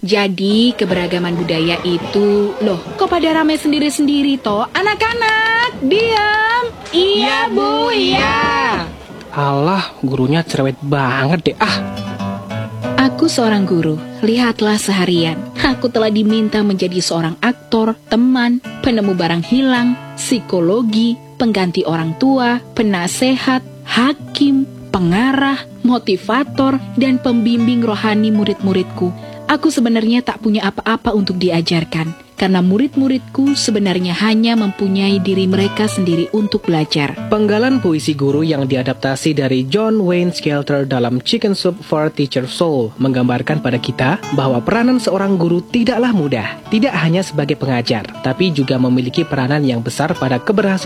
Jadi keberagaman budaya itu, loh kok pada rame sendiri-sendiri toh? Anak-anak, diam. Iya bu, iya. Alah, gurunya cerewet banget deh. Aku seorang guru, lihatlah seharian. Aku telah diminta menjadi seorang aktor, teman, penemu barang hilang, psikologi, pengganti orang tua, penasehat, hakim, pengarah, motivator, dan pembimbing rohani murid-muridku. Aku sebenarnya tak punya apa-apa untuk diajarkan, karena murid-muridku sebenarnya hanya mempunyai diri mereka sendiri untuk belajar. Penggalan puisi guru yang diadaptasi dari John Wayne Skelter dalam Chicken Soup for Teacher Soul menggambarkan pada kita bahwa peranan seorang guru tidaklah mudah, tidak hanya sebagai pengajar, tapi juga memiliki peranan yang besar pada keberhasilan